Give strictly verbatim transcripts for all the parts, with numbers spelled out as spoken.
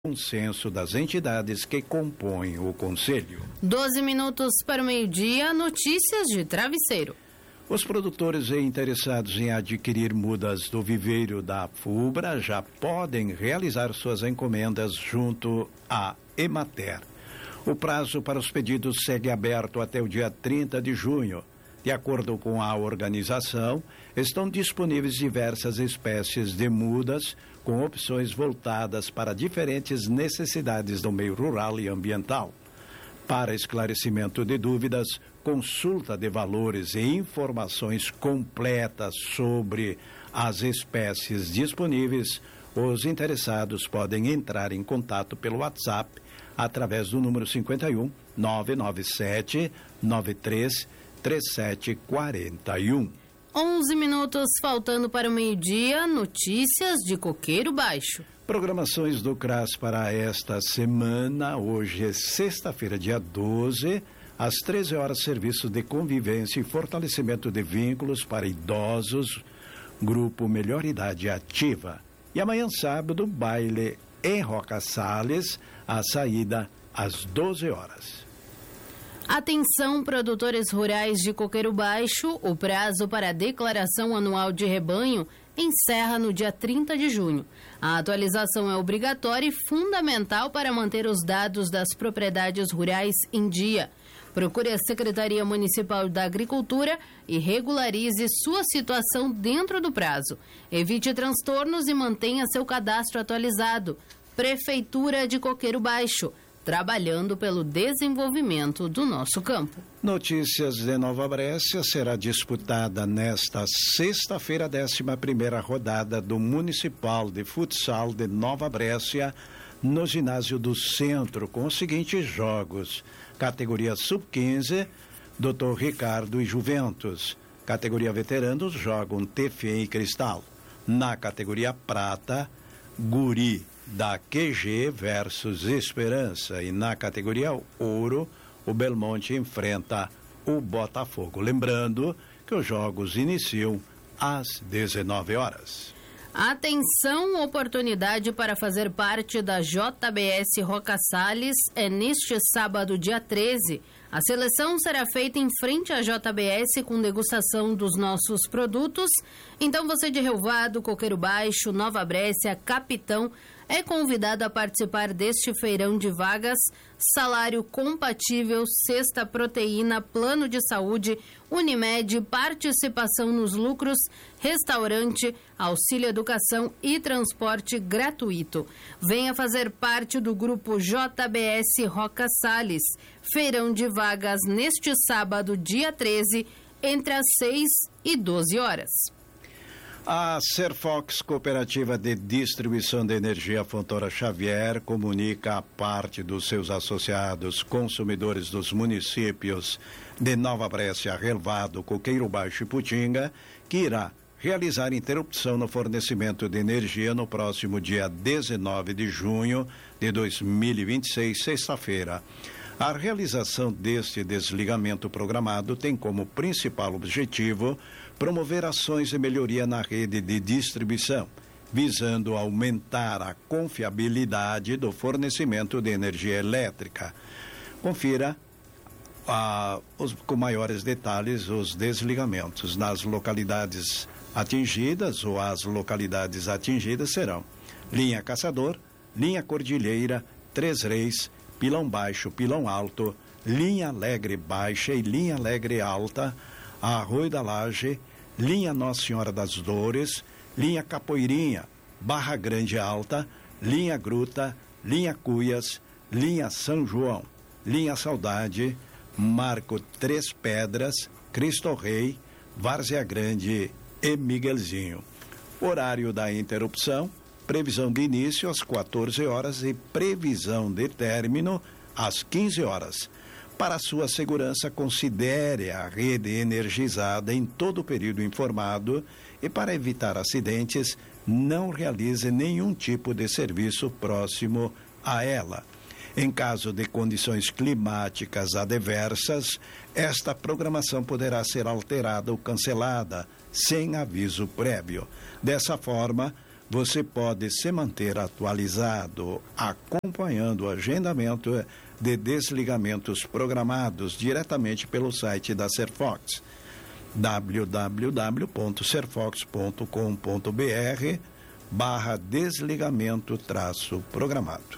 consenso das entidades que compõem o Conselho. doze minutos para o meio-dia, notícias de Travesseiro. Os produtores e interessados em adquirir mudas do viveiro da FUBRA já podem realizar suas encomendas junto à Emater. O prazo para os pedidos segue aberto até o dia trinta de junho. De acordo com a organização, estão disponíveis diversas espécies de mudas com opções voltadas para diferentes necessidades do meio rural e ambiental. Para esclarecimento de dúvidas, consulta de valores e informações completas sobre as espécies disponíveis, os interessados podem entrar em contato pelo WhatsApp através do número cinquenta e um, nove nove sete, nove três três sete quatro um. onze minutos faltando para o meio-dia, notícias de Coqueiro Baixo. Programações do CRAS para esta semana. Hoje é sexta-feira, dia doze, às treze horas, serviço de convivência e fortalecimento de vínculos para idosos, grupo Melhor Idade Ativa. E amanhã, sábado, baile em Roca Salles, a saída às doze horas. Atenção, produtores rurais de Coqueiro Baixo, o prazo para a declaração anual de rebanho encerra no dia trinta de junho. A atualização é obrigatória e fundamental para manter os dados das propriedades rurais em dia. Procure a Secretaria Municipal da Agricultura e regularize sua situação dentro do prazo. Evite transtornos e mantenha seu cadastro atualizado. Prefeitura de Coqueiro Baixo, trabalhando pelo desenvolvimento do nosso campo. Notícias de Nova Brécia. Será disputada nesta sexta-feira a décima primeira rodada do Municipal de Futsal de Nova Brécia no ginásio do Centro, com os seguintes jogos: categoria sub quinze, doutor Ricardo e Juventus. Categoria veteranos jogam T F E e Cristal. Na categoria prata, Guri da Q G versus Esperança, e na categoria ouro, o Belmonte enfrenta o Botafogo. Lembrando que os jogos iniciam às dezenove horas. Atenção, oportunidade para fazer parte da J B S Roca Salles é neste sábado, dia treze. A seleção será feita em frente à J B S com degustação dos nossos produtos. Então você de Rio Vado, Coqueiro Baixo, Nova Brécia, Capitão é convidado a participar deste feirão de vagas, salário compatível, cesta proteína, plano de saúde, Unimed, participação nos lucros, restaurante, auxílio educação e transporte gratuito. Venha fazer parte do grupo J B S Roca Salles. Feirão de vagas neste sábado, dia treze, entre as seis e doze horas. A Serfox, Cooperativa de Distribuição de Energia Fontoura Xavier, comunica a parte dos seus associados consumidores dos municípios de Nova Brécia, Relvado, Coqueiro Baixo e Putinga que irá realizar interrupção no fornecimento de energia no próximo dia dezenove de junho de dois mil e vinte e seis, sexta-feira. A realização deste desligamento programado tem como principal objetivo promover ações de melhoria na rede de distribuição, visando aumentar a confiabilidade do fornecimento de energia elétrica. Confira ah, os, com maiores detalhes os desligamentos. Nas localidades atingidas ou as localidades atingidas serão Linha Caçador, Linha Cordilheira, Três Reis, Pilão Baixo, Pilão Alto, Linha Alegre Baixa e Linha Alegre Alta, Arroio da Laje, Linha Nossa Senhora das Dores, Linha Capoeirinha, Barra Grande Alta, Linha Gruta, Linha Cuias, Linha São João, Linha Saudade, Marco Três Pedras, Cristo Rei, Várzea Grande e Miguelzinho. Horário da interrupção: previsão de início às quatorze horas e previsão de término às quinze horas. Para sua segurança, considere a rede energizada em todo o período informado e, para evitar acidentes, não realize nenhum tipo de serviço próximo a ela. Em caso de condições climáticas adversas, esta programação poderá ser alterada ou cancelada sem aviso prévio. Dessa forma, você pode se manter atualizado acompanhando o agendamento de desligamentos programados diretamente pelo site da Serfox, w w w ponto serfox ponto com ponto b r barra desligamento traço programado.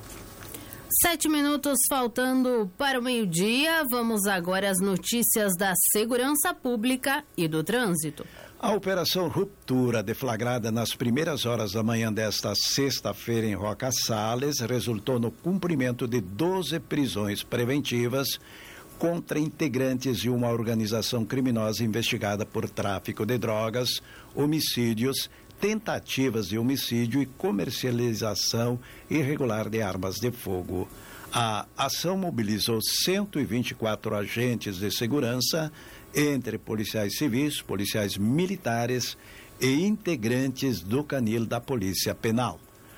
Sete minutos faltando para o meio-dia, vamos agora às notícias da segurança pública e do trânsito. A Operação Ruptura, deflagrada nas primeiras horas da manhã desta sexta-feira em Roca Salles, resultou no cumprimento de doze prisões preventivas contra integrantes de uma organização criminosa investigada por tráfico de drogas, homicídios, tentativas de homicídio e comercialização irregular de armas de fogo. A ação mobilizou cento e vinte e quatro agentes de segurança, entre policiais civis, policiais militares e integrantes do canil da Polícia Penal.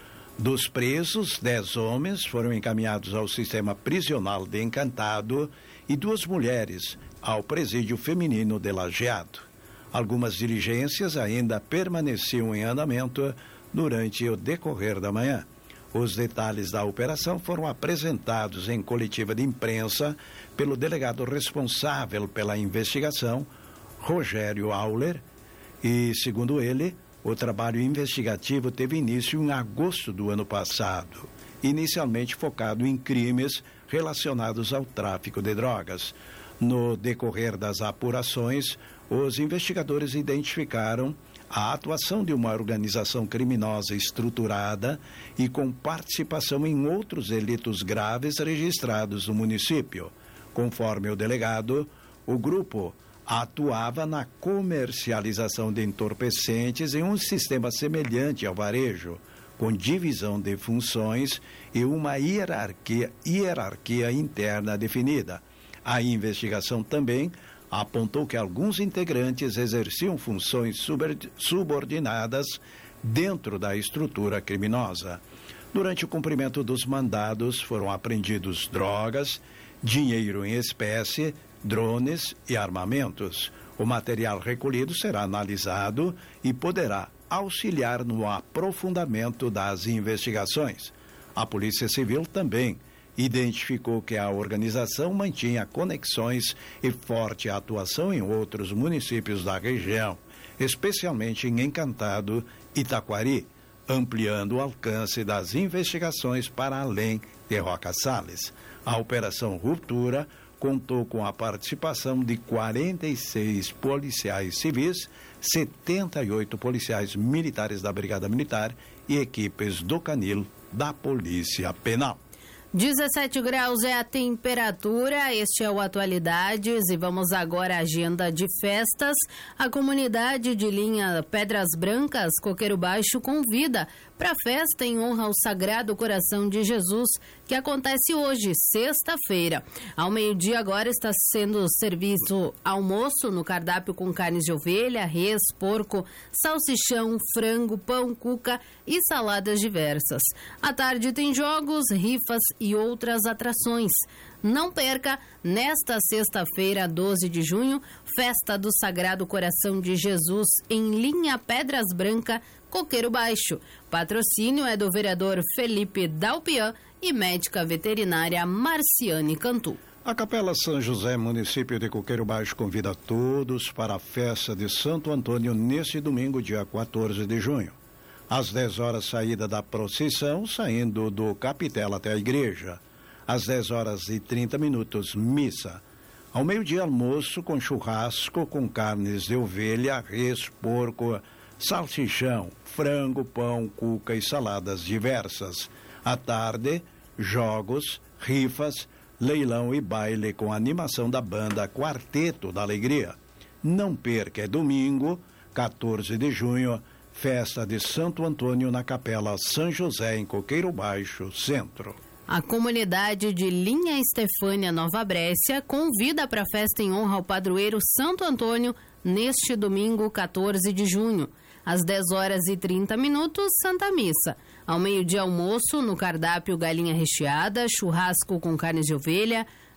Dos presos, dez homens foram encaminhados ao sistema prisional de Encantado e duas mulheres ao presídio feminino de Lajeado. Algumas diligências ainda permaneciam em andamento durante o decorrer da manhã. Os detalhes da operação foram apresentados em coletiva de imprensa pelo delegado responsável pela investigação, Rogério Auler, e, segundo ele, o trabalho investigativo teve início em agosto do ano passado, inicialmente focado em crimes relacionados ao tráfico de drogas. No decorrer das apurações, os investigadores identificaram a atuação de uma organização criminosa estruturada e com participação em outros delitos graves registrados no município. Conforme o delegado, o grupo atuava na comercialização de entorpecentes em um sistema semelhante ao varejo, com divisão de funções e uma hierarquia, hierarquia interna definida. A investigação também apontou que alguns integrantes exerciam funções subordinadas dentro da estrutura criminosa. Durante o cumprimento dos mandados, foram apreendidos drogas, dinheiro em espécie, drones e armamentos. O material recolhido será analisado e poderá auxiliar no aprofundamento das investigações. A Polícia Civil também identificou que a organização mantinha conexões e forte atuação em outros municípios da região, especialmente em Encantado e Taquari, ampliando o alcance das investigações para além de Roca Salles. A Operação Ruptura contou com a participação de quarenta e seis policiais civis, setenta e oito policiais militares da Brigada Militar e equipes do canil da Polícia Penal. dezessete graus é a temperatura, este é o Atualidades e vamos agora à agenda de festas. A comunidade de linha Pedras Brancas, Coqueiro Baixo, convida para a festa em honra ao Sagrado Coração de Jesus, que acontece hoje, sexta-feira. Ao meio-dia agora está sendo serviço almoço no cardápio com carnes de ovelha, res, porco, salsichão, frango, pão, cuca e saladas diversas. À tarde tem jogos, rifas e outras atrações. Não perca, nesta sexta-feira, doze de junho, festa do Sagrado Coração de Jesus em linha Pedras Branca, Coqueiro Baixo. Patrocínio é do vereador Felipe Dalpian e médica veterinária Marciane Cantu. A Capela São José, município de Coqueiro Baixo, convida todos para a festa de Santo Antônio neste domingo, dia quatorze de junho. Às dez horas, saída da procissão, saindo do capitel até a igreja. Às dez horas e trinta minutos, missa. Ao meio-dia, almoço com churrasco, com carnes de ovelha, res, porco, salsichão, frango, pão, cuca e saladas diversas. À tarde, jogos, rifas, leilão e baile com animação da banda Quarteto da Alegria. Não perca, é domingo, quatorze de junho, festa de Santo Antônio na Capela São José, em Coqueiro Baixo, Centro. A comunidade de Linha Estefânia Nova Brécia convida para a festa em honra ao padroeiro Santo Antônio neste domingo, quatorze de junho. Às dez horas e trinta minutos, Santa Missa. Ao meio-dia, almoço no cardápio galinha recheada, churrasco com carnes de ovelha,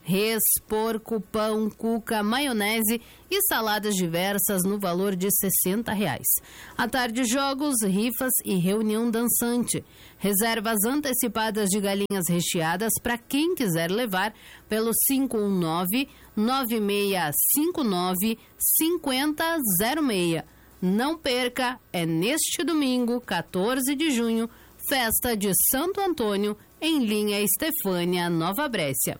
res, porco, pão, cuca, maionese e saladas diversas no valor de sessenta reais. À tarde, jogos, rifas e reunião dançante. Reservas antecipadas de galinhas recheadas para quem quiser levar pelo cinco um nove, nove seis cinco nove, cinco zero zero seis. Não perca, é neste domingo, quatorze de junho, festa de Santo Antônio, em linha Estefânia, Nova Brécia.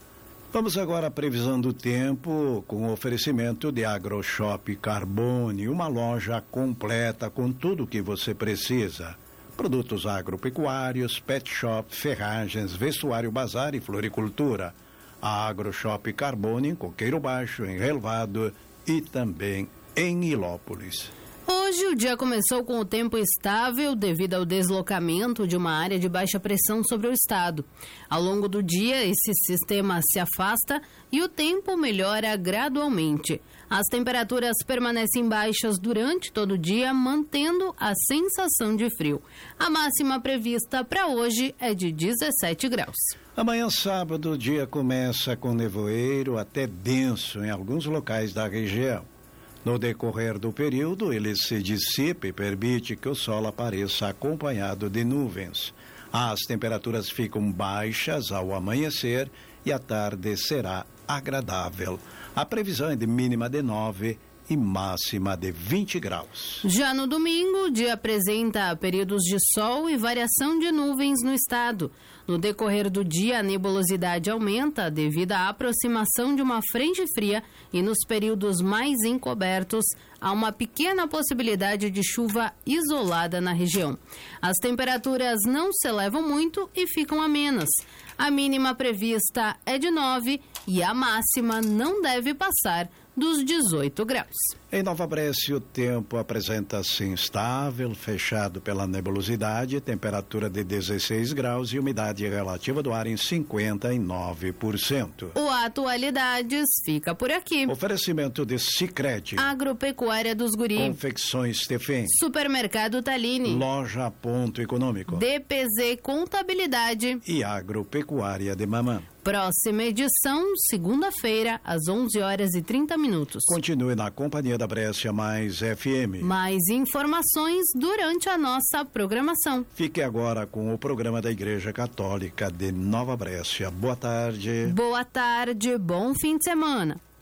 Vamos agora à previsão do tempo com o oferecimento de AgroShop Carbone, uma loja completa com tudo o que você precisa. Produtos agropecuários, pet shop, ferragens, vestuário, bazar e floricultura. A AgroShop Carbone em Coqueiro Baixo, em Relvado e também em Ilópolis. Hoje o dia começou com o tempo estável devido ao deslocamento de uma área de baixa pressão sobre o estado. Ao longo do dia, esse sistema se afasta e o tempo melhora gradualmente. As temperaturas permanecem baixas durante todo o dia, mantendo a sensação de frio. A máxima prevista para hoje é de dezessete graus. Amanhã, sábado, o dia começa com nevoeiro até denso em alguns locais da região. No decorrer do período, ele se dissipa e permite que o sol apareça acompanhado de nuvens. As temperaturas ficam baixas ao amanhecer e a tarde será agradável. A previsão é de mínima de nove e máxima de vinte graus. Já no domingo, o dia apresenta períodos de sol e variação de nuvens no estado. No decorrer do dia, a nebulosidade aumenta devido à aproximação de uma frente fria e nos períodos mais encobertos há uma pequena possibilidade de chuva isolada na região. As temperaturas não se elevam muito e ficam amenas. A mínima prevista é de nove e a máxima não deve passar dos dezoito graus. Em Nova Brécia, o tempo apresenta-se instável, fechado pela nebulosidade, temperatura de dezesseis graus e umidade relativa do ar em cinquenta e nove por cento. O Atualidades fica por aqui. Oferecimento de Sicredi, Agropecuária dos Guri, Confecções Stefan, Supermercado Talini, Loja Ponto Econômico, D P Z Contabilidade e Agropecuária de Mamã. Próxima edição, segunda-feira, às onze horas e trinta minutos. Continue na companhia da Brécia Mais F M. Mais informações durante a nossa programação. Fique agora com o programa da Igreja Católica de Nova Brécia. Boa tarde. Boa tarde, bom fim de semana.